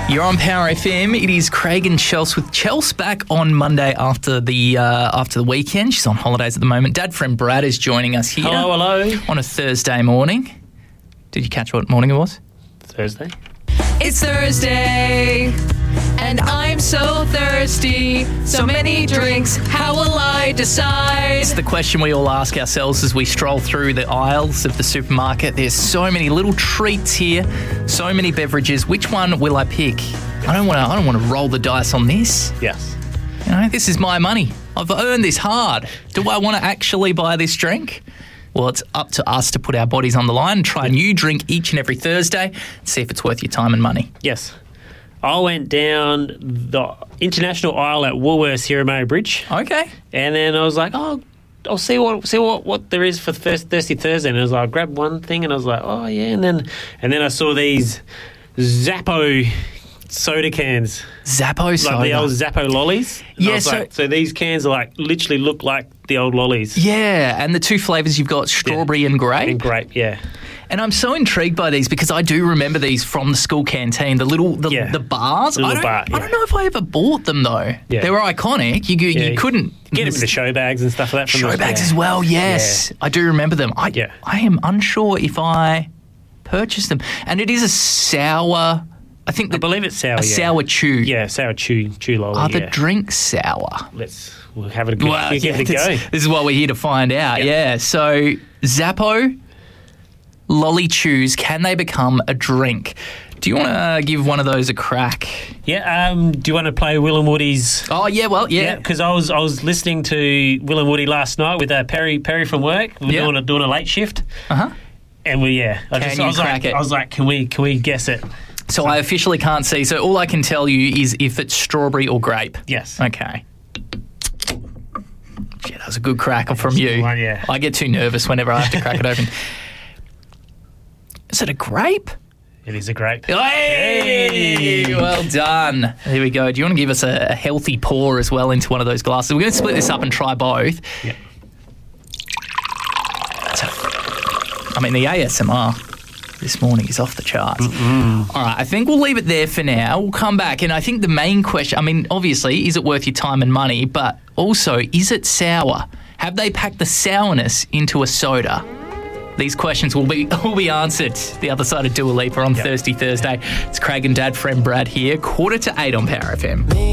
You're on Power FM. It is Craig and Chels with Chels back on Monday after the weekend. She's on holidays at the moment. Dad friend Brad is joining us here. Hello. On a Thursday morning. Did you catch what morning it was? Thursday. It's Thursday, and I'm so thirsty. So many drinks, how will I decide? It's the question we all ask ourselves as we stroll through the aisles of the supermarket. There's so many little treats here, so many beverages. Which one will I pick? I don't want to roll the dice on this. Yes. You know, this is my money. I've earned this hard. Do I want to actually buy this drink? Well, it's up to us to put our bodies on the line and try a new drink each and every Thursday and see if it's worth your time and money. Yes. I went down the international aisle at Woolworths here at Murray Bridge. Okay. And then I was like, oh, I'll see what there is for Thirsty Thursday. And I was like, I grabbed one thing and I was like, oh, yeah. And then I saw these Zappo soda cans. Zappo soda? Like the old Zappo lollies. And Yeah, I was like, so these cans are like literally look like the old lollies. Yeah, and the two flavours you've got, strawberry and grape. And grape, yeah. And I'm so intrigued by these because I do remember these from the school canteen, the bars. I don't know if I ever bought them though. Yeah. They were iconic. You couldn't get them in the show bags and stuff like that. Show bags as well, yes. Yeah. I do remember them. I am unsure if I purchased them. And it is a sour... I believe it's sour. Sour chew. Yeah, sour chew lolly. Are the drinks sour? We'll have it a go. Give it a go. This is what we're here to find out. Yep. Yeah. So Zappo lolly chews, can they become a drink? Do you want to give one of those a crack? Yeah. Do you want to play Will and Woody's? Oh yeah. Well, yeah. Because I was listening to Will and Woody last night with Perry from work. We're doing a late shift. And I was like, can we guess it? So I officially can't see. So all I can tell you is if it's strawberry or grape. Yes. Okay. Gee, that was a good crack from you. One, yeah. I get too nervous whenever I have to crack it open. Is it a grape? It is a grape. Hey! Well done. Here we go. Do you want to give us a healthy pour as well into one of those glasses? We're going to split this up and try both. Yeah. The ASMR this morning is off the charts. Mm-mm. All right, I think we'll leave it there for now. We'll come back. And I think the main question, obviously, is it worth your time and money? But also, is it sour? Have they packed the sourness into a soda? These questions will be answered the other side of Dua Lipa on Thirsty Thursday. It's Craig and Dad friend Brad here, 7:45 on Power FM.